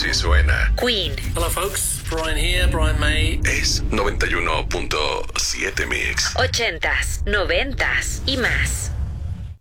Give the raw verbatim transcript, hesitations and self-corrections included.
Así suena Queen. Hello folks, Brian here, Brian May. Es noventa y uno punto siete Mix. Ochentas, noventas y más.